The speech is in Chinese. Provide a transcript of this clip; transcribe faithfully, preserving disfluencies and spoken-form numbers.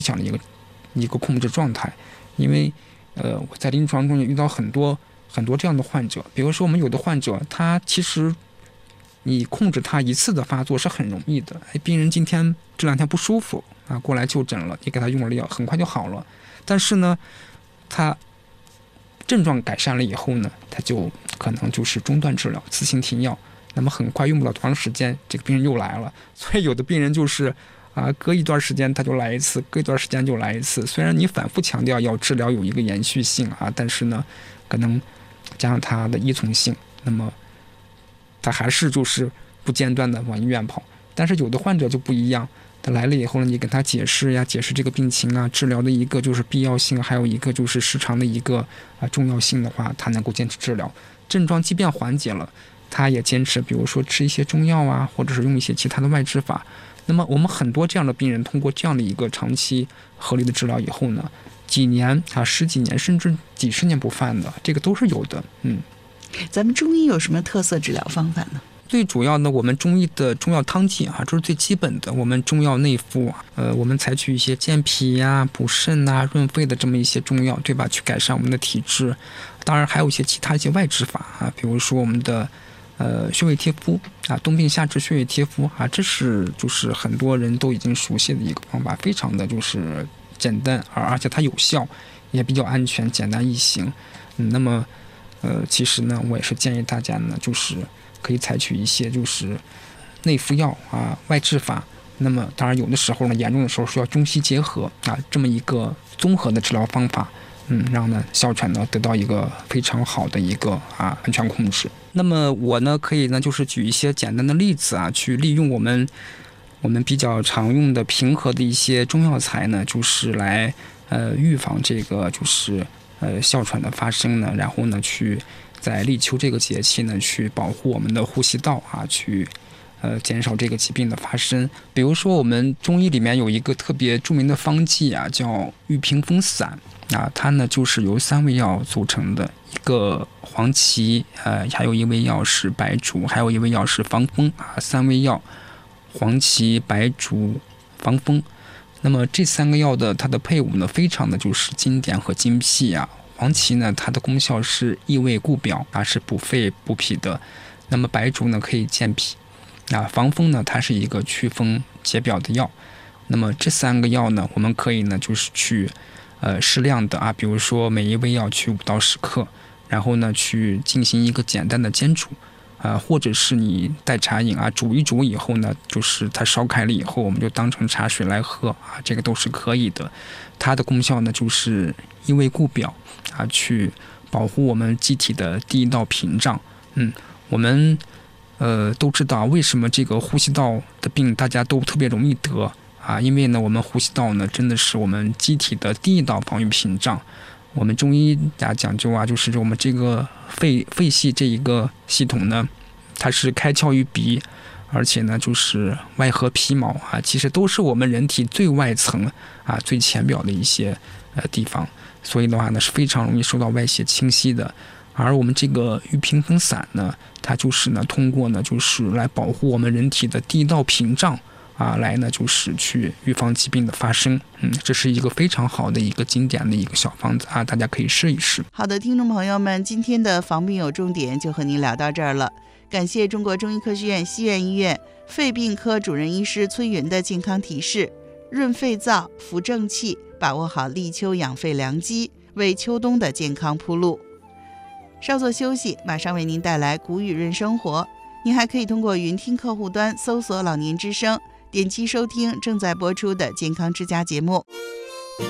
想的一个一个控制状态。因为呃我在临床中也遇到很多很多这样的患者，比如说我们有的患者他其实你控制他一次的发作是很容易的，哎，病人今天这两天不舒服啊，过来就诊了，你给他用了药，很快就好了。但是呢，他症状改善了以后呢，他就可能就是中断治疗，自行停药。那么很快用不了多长时间，这个病人又来了。所以有的病人就是啊，隔一段时间他就来一次，隔一段时间就来一次。虽然你反复强调要治疗有一个延续性啊，但是呢，可能加上他的依从性，那么他还是就是不间断的往医院跑。但是有的患者就不一样，他来了以后呢，你跟他解释呀，解释这个病情啊，治疗的一个就是必要性，还有一个就是时长的一个啊重要性的话，他能够坚持治疗。症状即便缓解了，他也坚持，比如说吃一些中药啊，或者是用一些其他的外治法。那么我们很多这样的病人，通过这样的一个长期合理的治疗以后呢，几年啊、十几年甚至几十年不犯的，这个都是有的。嗯， 咱们中医有什么特色治疗方法呢？ 最主要呢，我们中医的中药汤剂啊，这是最基本的。我们中药内服啊，呃，我们采取一些健脾呀、补肾呐、润肺的这么一些中药，对吧？去改善我们的体质。当然还有一些其他一些外治法啊，比如说我们的呃穴位贴敷啊，冬病夏治穴位贴敷啊，这是就是很多人都已经熟悉的一个方法，非常的就是简单，而而且它有效，也比较安全、简单易行。嗯，那么呃，其实呢，我也是建议大家呢，就是可以采取一些就是内服药啊、外治法。那么当然有的时候呢，严重的时候需要中西结合啊，这么一个综合的治疗方法。嗯，让呢哮喘呢得到一个非常好的一个啊安全控制。那么我呢可以呢就是举一些简单的例子啊，去利用我们我们比较常用的平和的一些中药材呢，就是来呃预防这个就是呃哮喘的发生呢，然后呢去在立秋这个节气呢去保护我们的呼吸道啊，去呃减少这个疾病的发生。比如说我们中医里面有一个特别著名的方剂啊，叫玉屏风散。啊，它呢就是由三味药组成的，一个黄芪，呃，还有一味药是白术，还有一味药是防风啊，三味药，黄芪、白术、防风。那么这三个药的它的配伍呢，非常的就是经典和精辟啊。黄芪呢，它的功效是益胃固表啊，是补肺补脾的。那么白术呢，可以健脾啊，防风呢，它是一个祛风解表的药。那么这三个药呢，我们可以呢就是去呃，适量的啊，比如说每一味药去五到十克，然后呢去进行一个简单的煎煮，啊、呃，或者是你代茶饮啊，煮一煮以后呢，就是它烧开了以后，我们就当成茶水来喝啊，这个都是可以的。它的功效呢就是益胃固表啊，去保护我们机体的第一道屏障。嗯，我们呃都知道为什么这个呼吸道的病大家都特别容易得。啊，因为呢，我们呼吸道呢，真的是我们机体的第一道防御屏障。我们中医家讲究啊，就是我们这个肺肺系这一个系统呢，它是开窍于鼻，而且呢，就是外合皮毛啊，其实都是我们人体最外层啊、最浅表的一些呃地方。所以的话呢，是非常容易受到外邪侵袭的。而我们这个玉屏风散呢，它就是呢，通过呢，就是来保护我们人体的第一道屏障。啊，来呢就是去预防疾病的发生。嗯，这是一个非常好的一个经典的一个小方子啊，大家可以试一试。 好的，听众朋友们，今天的防病有重点就和您聊到这儿了。感谢中国中医科学院西苑医院肺病科主任医师崔云的健康提示：润肺燥，扶正气，把握好立秋养肺良机，为秋冬的健康铺路。稍作休息，马上为您带来古语润生活。您还可以通过云听客户端搜索老年之声，点击收听正在播出的健康之家节目。